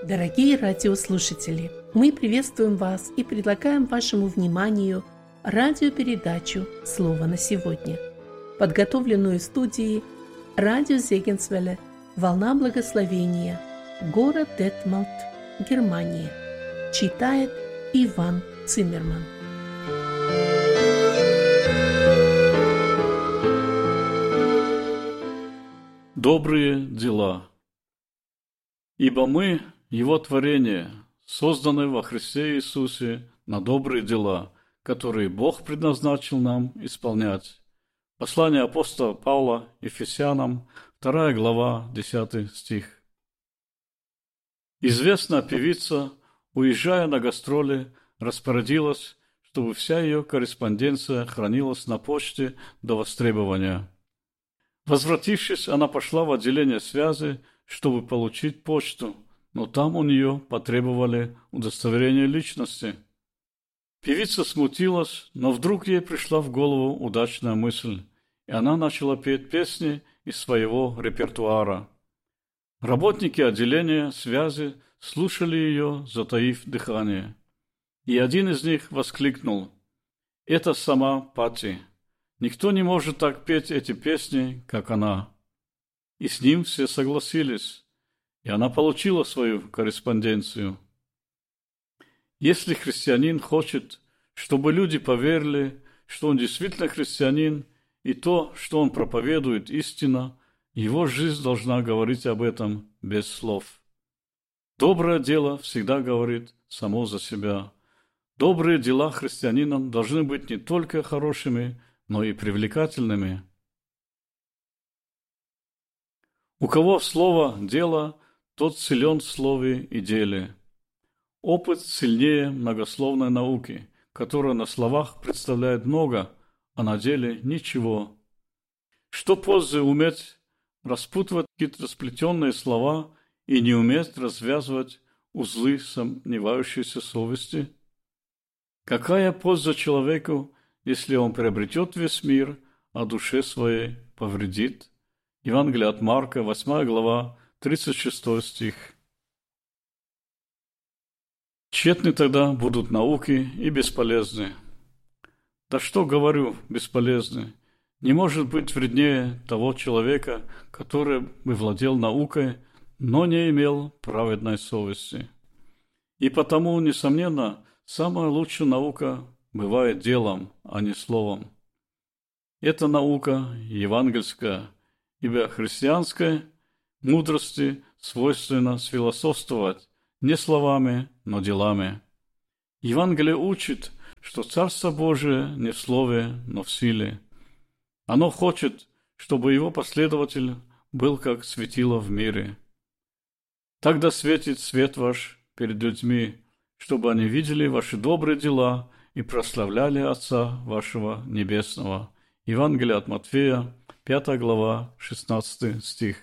Дорогие радиослушатели, мы приветствуем вас и предлагаем вашему вниманию радиопередачу «Слово на сегодня», подготовленную студией радио Зегенсвелле «Волна благословения», город Детмалт, Германия. Читает Иван Циммерман. Добрые дела. Ибо мы, Его творение, созданное во Христе Иисусе на добрые дела, которые Бог предназначил нам исполнять. Послание апостола Павла Ефесянам, 2 глава, 10 стих. Известная певица, уезжая на гастроли, распорядилась, чтобы вся ее корреспонденция хранилась на почте до востребования. Возвратившись, она пошла в отделение связи, чтобы получить почту, но там у нее потребовали удостоверения личности. Певица смутилась, но вдруг ей пришла в голову удачная мысль, и она начала петь песни из своего репертуара. Работники отделения связи слушали ее, затаив дыхание. И один из них воскликнул: «Это сама Патти. Никто не может так петь эти песни, как она». И с ним все согласились, и она получила свою корреспонденцию. Если христианин хочет, чтобы люди поверили, что он действительно христианин, и то, что он проповедует, истина, его жизнь должна говорить об этом без слов. Доброе дело всегда говорит само за себя. Добрые дела христианина должны быть не только хорошими, но и привлекательными. У кого слово «дело», тот силен в слове и деле. Опыт сильнее многословной науки, которая на словах представляет много, а на деле ничего. Что пользы уметь распутывать хитросплетенные слова и не уметь развязывать узлы сомневающейся совести? Какая польза человеку, если он приобретет весь мир, а душе своей повредит? Евангелие от Марка, 8 глава, 36 стих. Тщетны тогда будут науки и бесполезны. Да что говорю, бесполезны? Не может быть вреднее того человека, который бы владел наукой, но не имел праведной совести. И потому, несомненно, самая лучшая наука бывает делом, а не словом. Эта наука евангельская, ибо христианской мудрости свойственно сфилософствовать не словами, но делами. Евангелие учит, что Царство Божие не в слове, но в силе. Оно хочет, чтобы его последователь был как светило в мире. Тогда светит свет ваш перед людьми, чтобы они видели ваши добрые дела и прославляли Отца вашего Небесного. Евангелие от Матфея, 5 глава, 16 стих.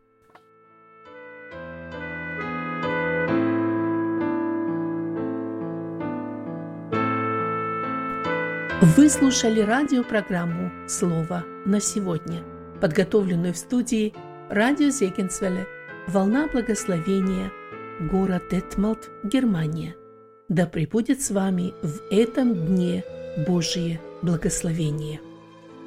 Вы слушали радиопрограмму «Слово на сегодня», подготовленную в студии радио Зегенсвелле «Волна благословения», город Детмалт, Германия. Да пребудет с вами в этом дне Божие благословение.